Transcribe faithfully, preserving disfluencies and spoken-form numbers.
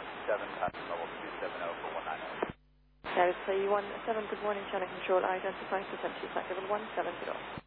seven, passenger level two seven zero for one nine zero. That is three one seven, good morning, Channel Control, identify to two flight level one seven zero.